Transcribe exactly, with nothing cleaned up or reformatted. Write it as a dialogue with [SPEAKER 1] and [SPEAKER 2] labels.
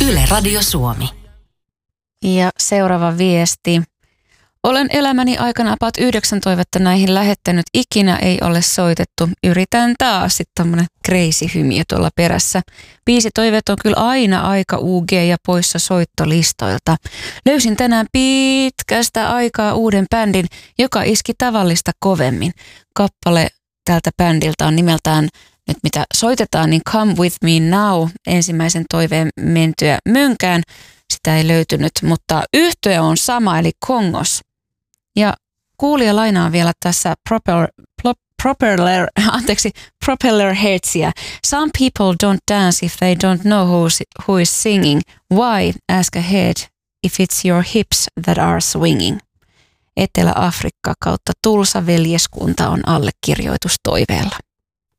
[SPEAKER 1] Yle Radio Suomi.
[SPEAKER 2] Ja seuraava viesti. Olen elämäni aikana about yhdeksän toivetta näihin lähettänyt. Ikinä ei ole soitettu. Yritän taas. Sitten tommonen crazy hymiö tuolla perässä. Biisi toiveet on kyllä aina aika U G ja poissa soittolistoilta. Löysin tänään pitkästä aikaa uuden bändin, joka iski tavallista kovemmin. Kappale tältä bändiltä on nimeltään, nyt mitä soitetaan, niin Come With Me Now. Ensimmäisen toiveen mentyä mönkään. Sitä ei löytynyt, mutta yhtye on sama, eli Kongos. Ja kuulija lainaa vielä tässä propeller, propeller, anteeksi, propeller headsia. Some people don't dance if they don't know who's, who is singing. Why? Ask ahead if it's your hips that are swinging. Etelä-Afrikka kautta Tulsa veljeskunta on allekirjoitustoiveella.